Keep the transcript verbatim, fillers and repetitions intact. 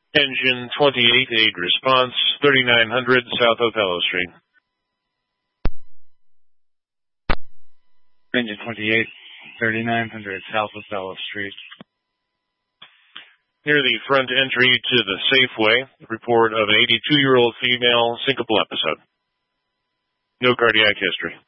Engine twenty-eight, aid response, thirty-nine hundred South Othello Street. Engine twenty-eight, thirty-nine hundred South Othello Street. Near the front entry to the Safeway, report of an eighty-two-year-old female syncopal episode. No cardiac history.